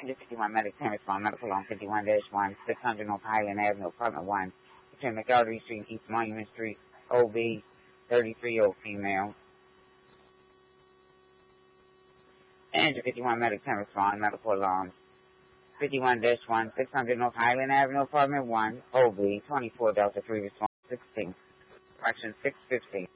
51 Medic 10 respond, medical on 51-1, 600 North Highland Avenue, apartment 1, between McElderry Street and East Monument Street, OB, 33-year-old female. And 51 Medic 10 respond, medical alarms. 51-1, 600 North Highland Avenue, apartment 1, OB, 24 Delta 3 respond, 16, correction 615.